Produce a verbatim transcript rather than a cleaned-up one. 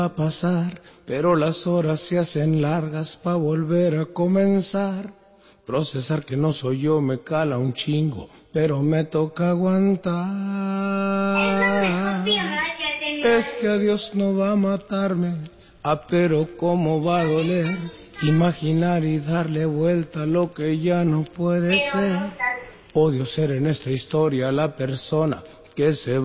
a pasar, pero las horas se hacen largas pa' volver a comenzar. Procesar que no soy yo me cala un chingo, pero me toca aguantar. Este adiós no va a matarme, ah, pero cómo va a doler. Imaginar y darle vuelta a lo que ya no puede ser. Odio ser en esta historia la persona que se